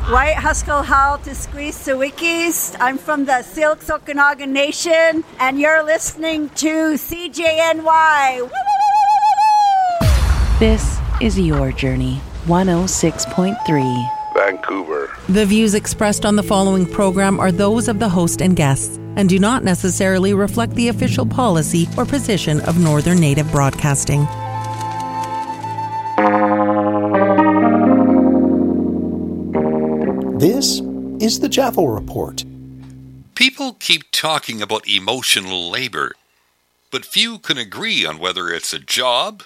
White Huskell Hall to Squeeze Sawikis. I'm from the Silks Okanagan Nation, and you're listening to CJNY. This is Your Journey, 106.3. Vancouver. The views expressed on the following program are those of the host and guests and do not necessarily reflect the official policy or position of Northern Native Broadcasting. This is the Jaffel Report. People keep talking about emotional labor, but few can agree on whether it's a job,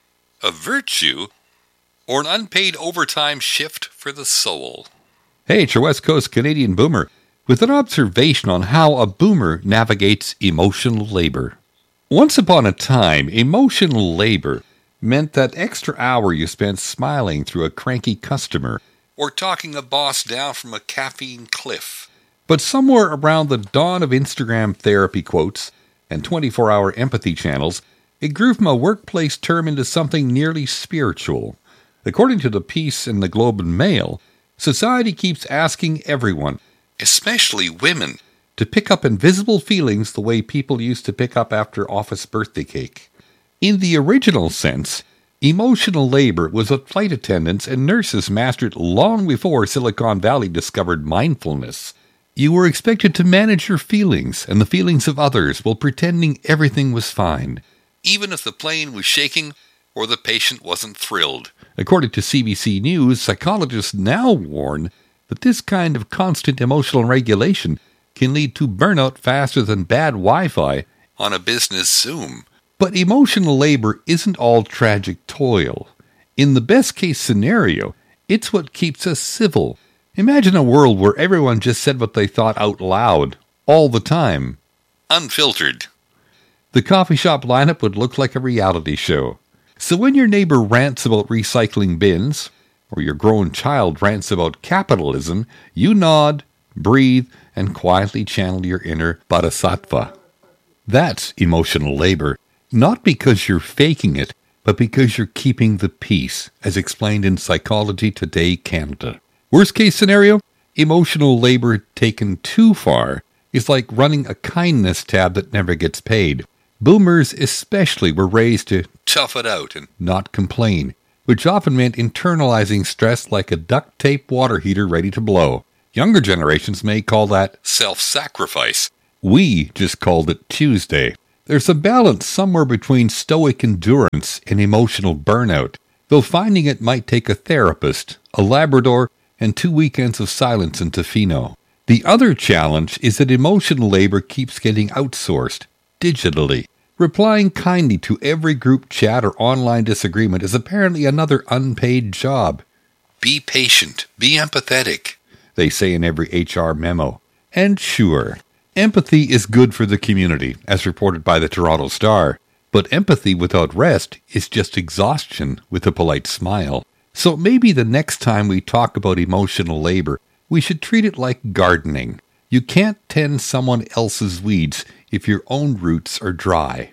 a virtue, or an unpaid overtime shift for the soul. Hey, it's your West Coast Canadian boomer with an observation on how a boomer navigates emotional labor. Once upon a time, emotional labor meant that extra hour you spent smiling through a cranky customer or talking a boss down from a caffeine cliff. But somewhere around the dawn of Instagram therapy quotes and 24-hour empathy channels, it grew from a workplace term into something nearly spiritual. According to the piece in the Globe and Mail, society keeps asking everyone, especially women, to pick up invisible feelings the way people used to pick up after office birthday cake. In the original sense, emotional labor was what flight attendants and nurses mastered long before Silicon Valley discovered mindfulness. You were expected to manage your feelings and the feelings of others while pretending everything was fine, even if the plane was shaking or the patient wasn't thrilled. According to CBC News, psychologists now warn that this kind of constant emotional regulation can lead to burnout faster than bad Wi-Fi on a business Zoom. But emotional labor isn't all tragic toil. In the best-case scenario, it's what keeps us civil. Imagine a world where everyone just said what they thought out loud, all the time. Unfiltered. The coffee shop lineup would look like a reality show. So when your neighbor rants about recycling bins, or your grown child rants about capitalism, you nod, breathe, and quietly channel your inner bodhisattva. That's emotional labor. Not because you're faking it, but because you're keeping the peace, as explained in Psychology Today Canada. Worst case scenario, emotional labor taken too far is like running a kindness tab that never gets paid. Boomers especially were raised to tough it out and not complain, which often meant internalizing stress like a duct tape water heater ready to blow. Younger generations may call that self-sacrifice. We just called it Tuesday. There's a balance somewhere between stoic endurance and emotional burnout, though finding it might take a therapist, a Labrador, and 2 weekends of silence in Tofino. The other challenge is that emotional labor keeps getting outsourced, digitally. Replying kindly to every group chat or online disagreement is apparently another unpaid job. Be patient, be empathetic, they say in every HR memo. And sure, empathy is good for the community, as reported by the Toronto Star. But empathy without rest is just exhaustion with a polite smile. So maybe the next time we talk about emotional labor, we should treat it like gardening. You can't tend someone else's weeds if your own roots are dry.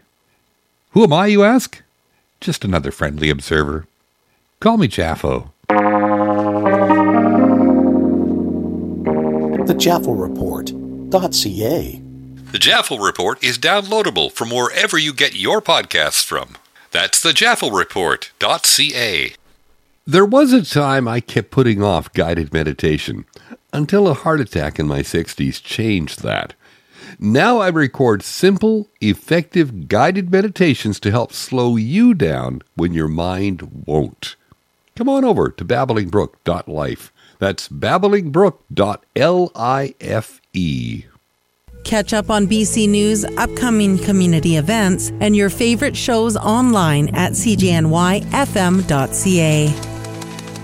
Who am I, you ask? Just another friendly observer. Call me Jaffo. The JaffelReport.ca. The Jaffel Report is downloadable from wherever you get your podcasts from. That's the JaffelReport.ca. There was a time I kept putting off guided meditation until a heart attack in my 60s changed that. Now I record simple, effective guided meditations to help slow you down when your mind won't. Come on over to babblingbrook.life. That's babblingbrook.life. Catch up on BC News, upcoming community events, and your favorite shows online at cjnyfm.ca.